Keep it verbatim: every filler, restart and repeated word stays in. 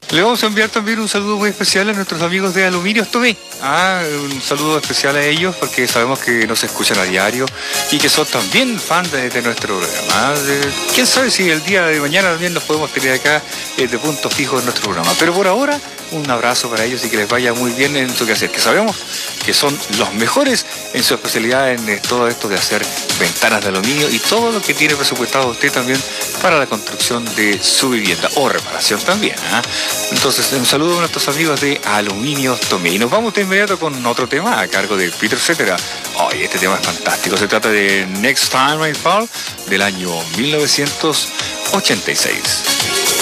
Le vamos a enviar también un saludo muy especial a nuestros amigos de Aluminios Tomé. Ah, un saludo especial a ellos porque sabemos que nos escuchan a diario y que son también fans de, de nuestro programa. De, quién sabe si el día de mañana también nos podemos tener acá eh, de punto fijo en nuestro programa. Pero por ahora, un abrazo para ellos y que les vaya muy bien en su quehacer, que sabemos que son los mejores en su especialidad en eh, todo esto de hacer ventanas de aluminio y todo lo que tiene presupuestado usted también para la construcción de su vivienda o reparación también. ¿eh? Entonces, un saludo a nuestros amigos de Aluminios Tomé. Y nos vamos de inmediato con otro tema a cargo de Peter Cetera. Oye, este tema es fantástico. Se trata de Next Time I Fall del año mil novecientos ochenta y seis.